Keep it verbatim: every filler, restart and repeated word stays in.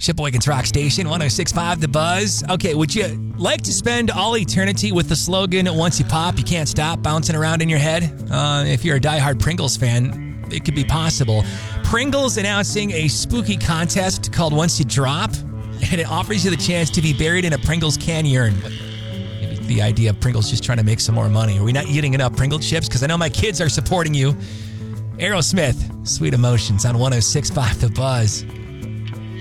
Shipboygan's Rock Station, one oh six point five The Buzz. Okay, would you like to spend all eternity with the slogan, once you pop, you can't stop, bouncing around in your head? Uh, if you're a diehard Pringles fan, it could be possible. Pringles announcing a spooky contest called Once You Drop, and it offers you the chance to be buried in a Pringles can urn. Maybe the idea of Pringles just trying to make some more money. Are we not eating enough Pringle chips? Because I know my kids are supporting you. Aerosmith, Sweet Emotions on one oh six point five The Buzz.